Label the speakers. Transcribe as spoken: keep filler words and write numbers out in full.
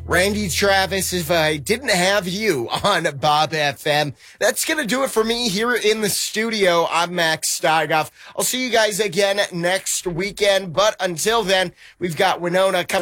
Speaker 1: Randy Travis, if I didn't have you on Bob F M. That's going to do it for me here in the studio. I'm Max Steigoff. I'll see you guys again next weekend. But until then, we've got Winona coming.